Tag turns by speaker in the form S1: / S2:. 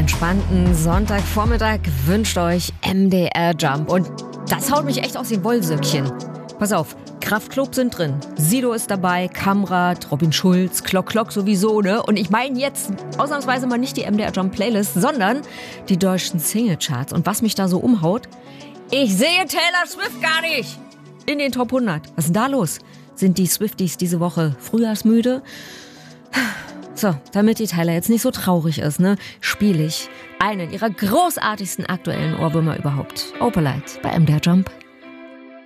S1: entspannten Sonntagvormittag wünscht euch MDR Jump. Und das haut mich echt aus den Wollsöckchen. Pass auf, Kraftklub sind drin, Sido ist dabei, Kamrat, Robin Schulz, Klock sowieso, ne? Und ich meine jetzt ausnahmsweise mal nicht die MDR Jump Playlist, sondern die deutschen Singlecharts. Und was mich da so umhaut, ich sehe Taylor Swift gar nicht in den Top 100. Was ist denn da los? Sind die Swifties diese Woche frühjahrsmüde? So, damit die Taylor jetzt nicht so traurig ist, ne, spiele ich einen ihrer großartigsten aktuellen Ohrwürmer überhaupt. Opalite bei MDR Jump.